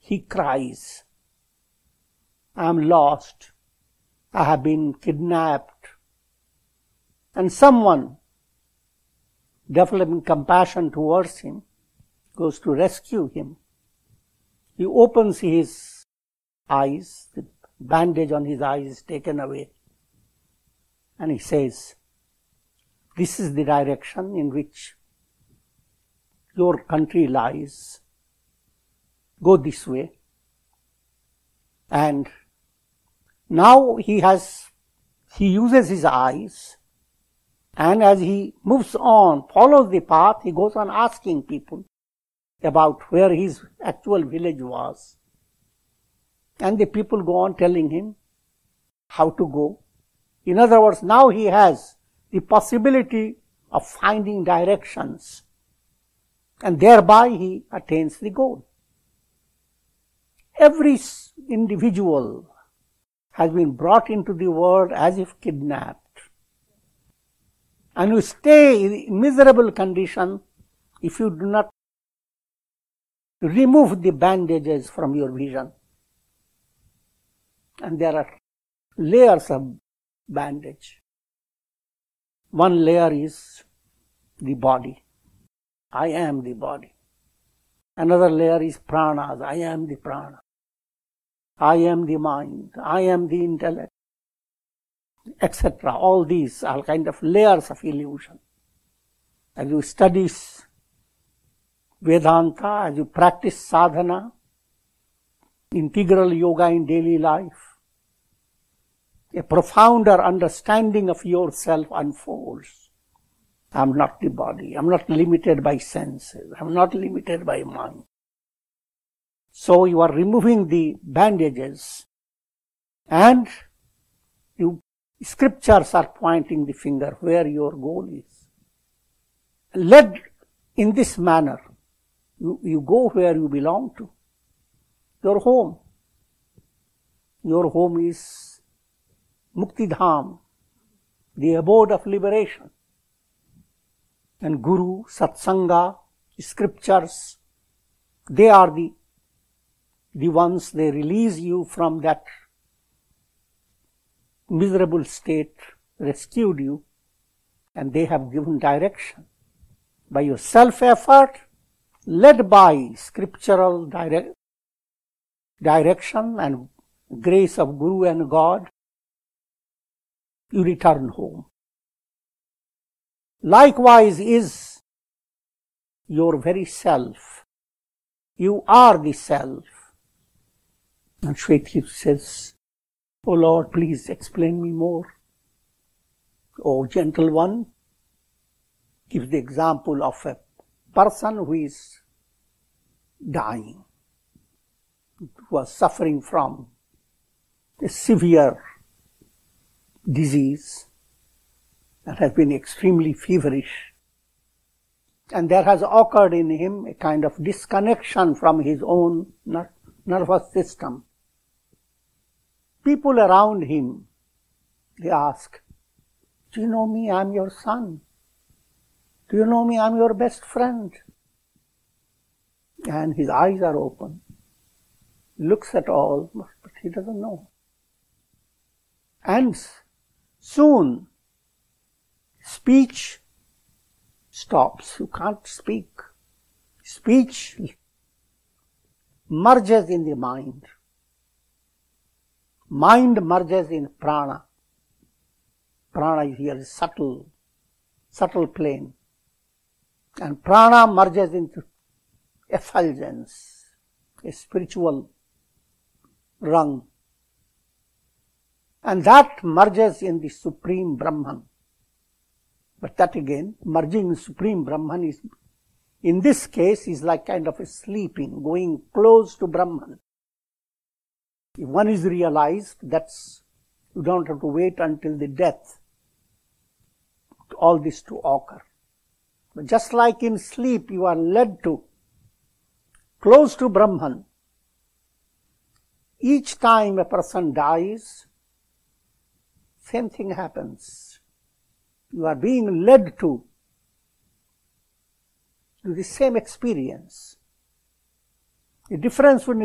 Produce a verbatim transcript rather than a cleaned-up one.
he cries, I am lost, I have been kidnapped. And someone, developing compassion towards him, goes to rescue him. He opens his eyes, the bandage on his eyes is taken away, and he says, this is the direction in which your country lies. Go this way. And now he has, he uses his eyes, and as he moves on, follows the path, he goes on asking people about where his actual village was. And the people go on telling him how to go. In other words, now he has the possibility of finding directions, and thereby he attains the goal. Every individual has been brought into the world as if kidnapped. And you stay in miserable condition if you do not remove the bandages from your vision. And there are layers of bandage. One layer is the body. I am the body. Another layer is pranas. I am the prana. I am the mind. I am the intellect, et cetera. All these are kind of layers of illusion. As you study Vedanta, as you practice sadhana, integral yoga in daily life, a profounder understanding of yourself unfolds. I am not the body. I am not limited by senses. I am not limited by mind. So you are removing the bandages, and you, scriptures are pointing the finger where your goal is. Led in this manner, you, you go where you belong to. Your home. Your home is Muktidham, the abode of liberation. And Guru, Satsanga, scriptures, they are the, the ones, they release you from that miserable state, rescued you, and they have given direction. By your self-effort, led by scriptural direct, direction and grace of Guru and God, you return home. Likewise is your very self. You are the self. And Shweta says, O Lord, please explain me more. O gentle one, gives the example of a person who is dying, who was suffering from a severe disease that has been extremely feverish, and there has occurred in him a kind of disconnection from his own ner- nervous system. People around him, they ask, do you know me? I'm your son. Do you know me? I'm your best friend. And his eyes are open. He looks at all, but he doesn't know. And soon, speech stops. You can't speak. Speech merges in the mind. Mind merges in prana. Prana is here, subtle, subtle plane. And prana merges into effulgence, a spiritual rung. And that merges in the Supreme Brahman. But that again, merging in Supreme Brahman is, in this case, is like kind of a sleeping, going close to Brahman. If one is realized, that's, you don't have to wait until the death, all this to occur. But just like in sleep, you are led to close to Brahman. Each time a person dies, same thing happens. You are being led to do the same experience. The difference between